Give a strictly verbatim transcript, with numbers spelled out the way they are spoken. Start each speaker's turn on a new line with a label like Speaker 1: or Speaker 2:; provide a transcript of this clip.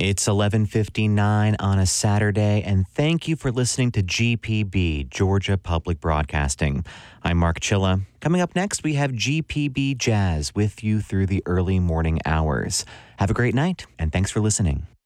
Speaker 1: It's eleven fifty-nine on a Saturday, and thank you for listening to G P B, Georgia Public Broadcasting. I'm Mark Chilla. Coming up next, we have G P B Jazz with you through the early morning hours. Have a great night, and thanks for listening.